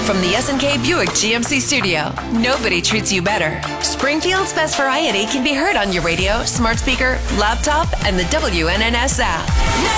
from the S&K Buick GMC studio, nobody treats you better. Springfield's best variety can be heard on your radio, smart speaker, laptop, and the WNNS app.